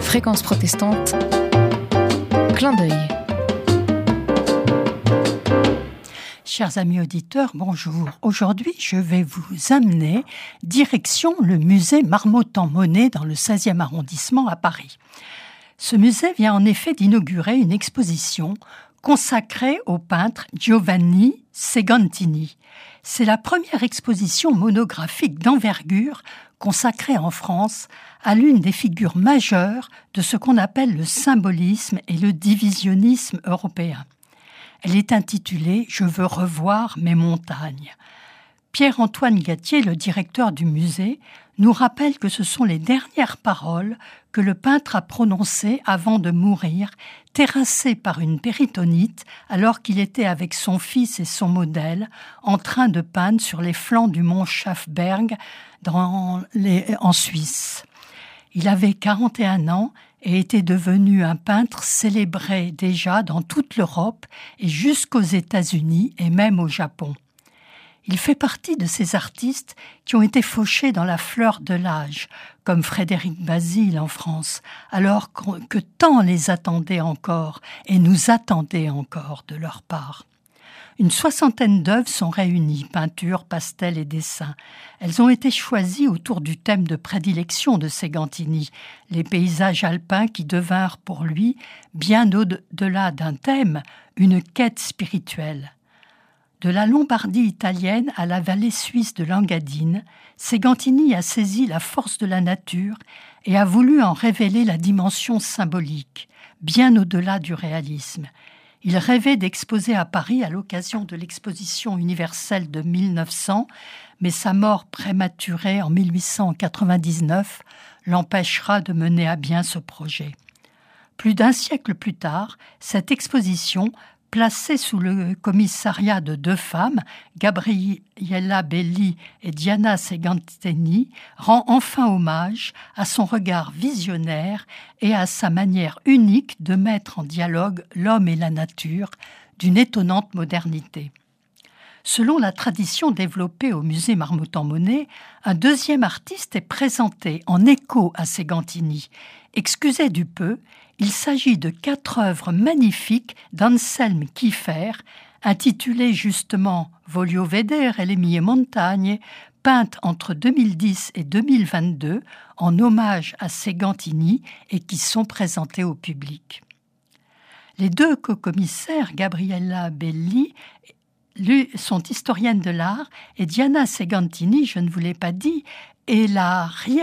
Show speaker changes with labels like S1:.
S1: Fréquence protestante, clin d'œil.
S2: Chers amis auditeurs, bonjour. Aujourd'hui, je vais vous amener direction le musée Marmottan-Monet dans le 16e arrondissement à Paris. Ce musée vient en effet d'inaugurer une exposition consacrée au peintre Giovanni Segantini. C'est la première exposition monographique d'envergure consacrée en France à l'une des figures majeures de ce qu'on appelle le symbolisme et le divisionnisme européen. Elle est intitulée « Je veux revoir mes montagnes ». Pierre-Antoine Gattier, le directeur du musée, nous rappelle que ce sont les dernières paroles que le peintre a prononcées avant de mourir, terrassé par une péritonite, alors qu'il était avec son fils et son modèle en train de peindre sur les flancs du mont Schafberg en Suisse. Il avait 41 ans et était devenu un peintre célébré déjà dans toute l'Europe et jusqu'aux États-Unis et même au Japon. Il fait partie de ces artistes qui ont été fauchés dans la fleur de l'âge, comme Frédéric Bazille en France, alors que tant les attendaient encore et nous attendaient encore de leur part. Une soixantaine d'œuvres sont réunies, peintures, pastels et dessins. Elles ont été choisies autour du thème de prédilection de Segantini, les paysages alpins qui devinrent pour lui, bien au-delà d'un thème, une quête spirituelle. De la Lombardie italienne à la vallée suisse de l'Engadine, Segantini a saisi la force de la nature et a voulu en révéler la dimension symbolique, bien au-delà du réalisme. Il rêvait d'exposer à Paris à l'occasion de l'exposition universelle de 1900, mais sa mort prématurée en 1899 l'empêchera de mener à bien ce projet. Plus d'un siècle plus tard, cette exposition, placée sous le commissariat de deux femmes, Gabriella Belli et Diana Segantini, rend enfin hommage à son regard visionnaire et à sa manière unique de mettre en dialogue l'homme et la nature d'une étonnante modernité. Selon la tradition développée au musée Marmottan-Monet, un deuxième artiste est présenté en écho à Segantini. Excusez du peu, il s'agit de 4 œuvres magnifiques d'Anselm Kiefer, intitulées justement Voglio vedere le mie montagne, peintes entre 2010 et 2022 en hommage à Segantini et qui sont présentées au public. Les deux co-commissaires, Gabriella Belli, sont historiennes de l'art, et Diana Segantini, je ne vous l'ai pas dit, est la